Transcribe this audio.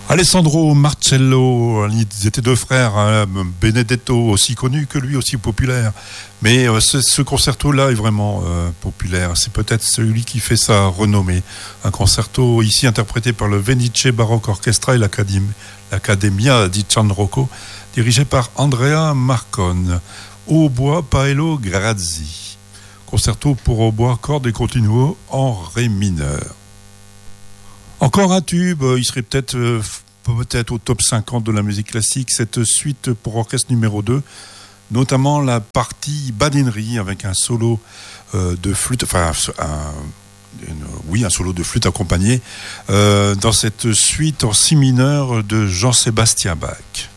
Alessandro Marcello, ils étaient deux frères, hein, Benedetto aussi connu que lui, aussi populaire. Mais ce concerto-là est vraiment populaire. C'est peut-être celui qui fait sa renommée. Un concerto ici interprété par le Venice Baroque Orchestra et l'Accademia di San Rocco, dirigé par Andrea Marcon. Hautbois Paolo Grazzi. Concerto pour hautbois, cordes et continuo en ré mineur. Encore un tube, il serait peut-être au top 50 de la musique classique, cette suite pour orchestre numéro 2, notamment la partie badinerie avec un solo de flûte, un solo de flûte accompagné dans cette suite en si mineur de Jean-Sébastien Bach.